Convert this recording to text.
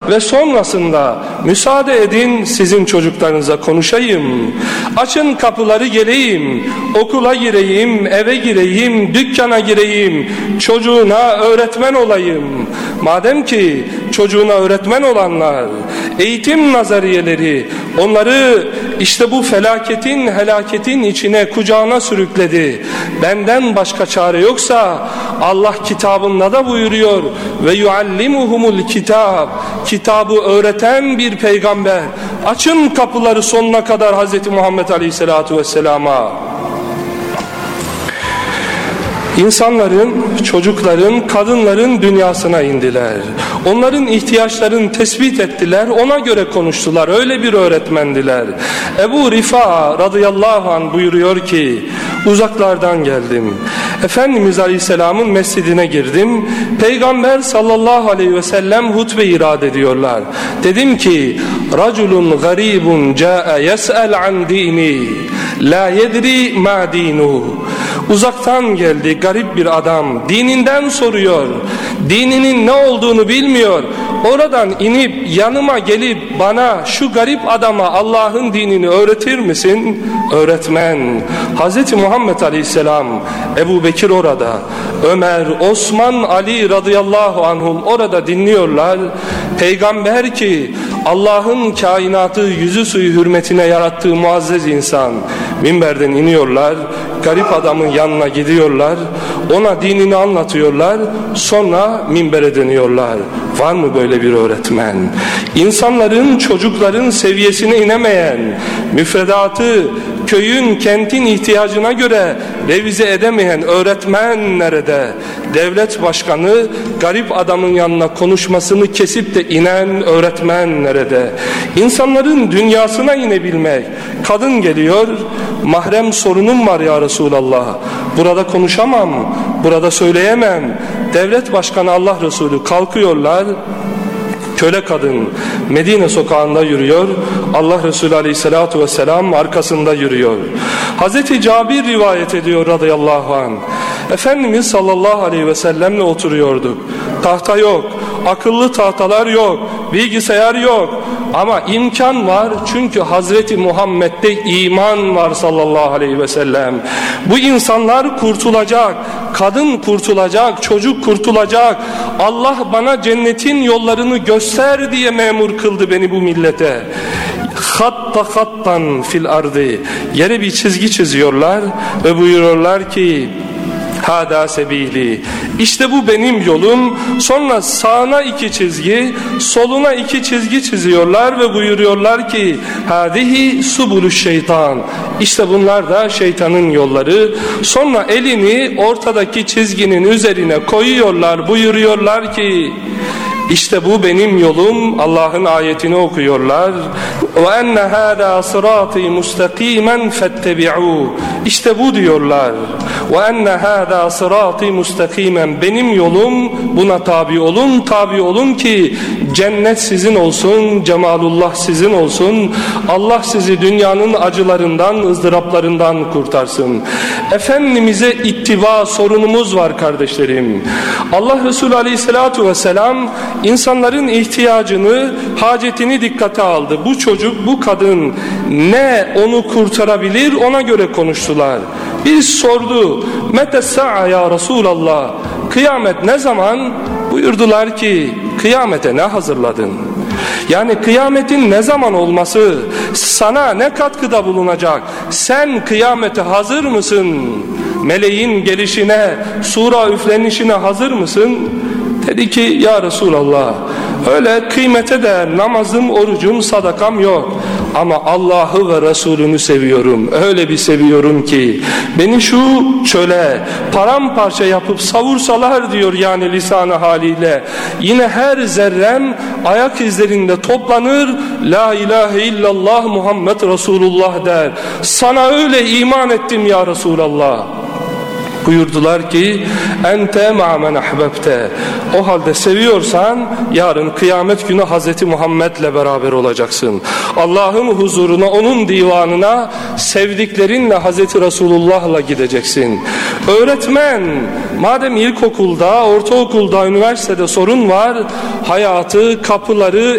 ve sonrasında müsaade edin sizin çocuklarınıza konuşayım. Açın kapıları geleyim, okula gireyim, eve gireyim, dükkana gireyim, çocuğuna öğretmen olayım. Madem ki çocuğuna öğretmen olanlar, eğitim nazariyeleri onları işte bu felaketin, helaketin içine, kucağına sürükledi. Benden başka çare yoksa Allah kitabında da buyuruyor ve yuallimuhumul kitab, kitabı öğreten bir peygamber. Açın kapıları sonuna kadar Hz. Muhammed Aleyhisselatü Vesselam'a. İnsanların, çocukların, kadınların dünyasına indiler. Onların ihtiyaçlarını tespit ettiler, ona göre konuştular. Öyle bir öğretmendiler. Ebu Rifa radıyallahu anh buyuruyor ki, uzaklardan geldim. Efendimiz Aleyhisselam'ın mescidine girdim. Peygamber sallallahu aleyhi ve sellem hutbe irad ediyorlar. Dedim ki, raculun garibun ca'e yes'el an dini la yedri ma dinuhu. Uzaktan geldi garip bir adam, dininden soruyor, dininin ne olduğunu bilmiyor. Oradan inip yanıma gelip bana, şu garip adama Allah'ın dinini öğretir misin? Öğretmen. Hz. Muhammed Aleyhisselam, Ebu Bekir orada, Ömer, Osman, Ali radıyallahu anhum orada dinliyorlar. Peygamber ki Allah'ın kainatı yüzü suyu hürmetine yarattığı muazzez insan, minberden iniyorlar, garip adamın yanına gidiyorlar, ona dinini anlatıyorlar, sonra minbere dönüyorlar. Var mı böyle bir öğretmen? İnsanların, çocukların seviyesine inemeyen, müfredatı köyün, kentin ihtiyacına göre revize edemeyen öğretmen nerede? Devlet başkanı garip adamın yanına konuşmasını kesip de inen öğretmen nerede? İnsanların dünyasına inebilmek. Kadın geliyor, mahrem sorunum var ya Resulallah, burada konuşamam, burada söyleyemem. Devlet başkanı Allah Resulü kalkıyorlar, köle kadın Medine sokağında yürüyor, Allah Resulü Aleyhisselatü Vesselam arkasında yürüyor. Hazreti Cabir rivayet ediyor radıyallahu anh, Efendimiz sallallahu aleyhi ve sellemle oturuyorduk. Tahta yok, akıllı tahtalar yok, bilgisayar yok ama imkan var, çünkü Hazreti Muhammed'de iman var sallallahu aleyhi ve sellem. Bu insanlar kurtulacak, kadın kurtulacak, çocuk kurtulacak. Allah bana cennetin yollarını göster diye memur kıldı beni bu millete. Hatta hattan fil ardı, yere bir çizgi çiziyorlar ve buyuruyorlar ki hâdâ sebîlî, İşte bu benim yolum. Sonra sağına 2 çizgi, soluna 2 çizgi çiziyorlar ve buyuruyorlar ki hâdihi subuluş şeytan, İşte bunlar da şeytanın yolları. Sonra elini ortadaki çizginin üzerine koyuyorlar, buyuruyorlar ki İşte bu benim yolum. Allah'ın ayetini okuyorlar. وَاَنَّ هَذَا صِرَاطِي مُسْتَقِيمًا فَاتَّبِعُوا, İşte bu diyorlar. وَاَنَّ هَذَا صِرَاطِي مُسْتَقِيمًا, benim yolum, buna tabi olun, tabi olun ki cennet sizin olsun, cemalullah sizin olsun, Allah sizi dünyanın acılarından, ızdıraplarından kurtarsın. Efendimiz'e ittiba sorunumuz var kardeşlerim. Allah Resulü Aleyhisselatü Vesselam insanların ihtiyacını, hacetini dikkate aldı. Bu çocuk, bu kadın ne onu kurtarabilir, ona göre konuştular. Bir sordu, mete sa'a ya Resulallah, kıyamet ne zaman? Buyurdular ki kıyamete ne hazırladın? Yani kıyametin ne zaman olması sana ne katkıda bulunacak? Sen kıyamete hazır mısın? Meleğin gelişine, sura üflenişine hazır mısın? Dedi ki ya Resulallah, öyle kıymete de namazım, orucum, sadakam yok. Ama Allah'ı ve Resulünü seviyorum. Öyle bir seviyorum ki beni şu çöle paramparça yapıp savursalar diyor, yani lisanı haliyle, yine her zerrem ayak izlerinde toplanır, la ilahe illallah Muhammed Resulullah der. Sana öyle iman ettim ya Resulallah. Buyurdular ki ente ma'men ahbebte, o halde seviyorsan yarın kıyamet günü Hz. Muhammed'le beraber olacaksın. Allah'ın huzuruna, onun divanına sevdiklerinle Hz. Resulullah'la gideceksin. Öğretmen, madem ilkokulda, ortaokulda, üniversitede sorun var, hayatı, kapıları,